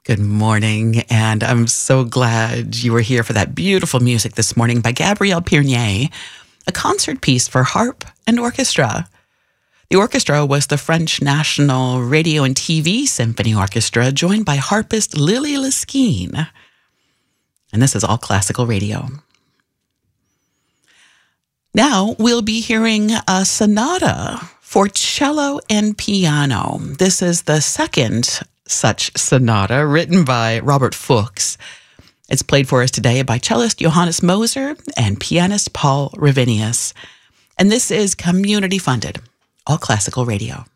Good morning, and I'm so glad you were here for that beautiful music this morning by Gabrielle Piernier, a concert piece for harp and orchestra. The orchestra was the French National Radio and TV Symphony Orchestra, joined by harpist Lily Liskine. And this is all classical radio. Now we'll be hearing a sonata for cello and piano. This is the second such sonata written by Robert Fuchs. It's played for us today by cellist Johannes Moser and pianist Paul Ravinius. And this is community funded, all classical radio.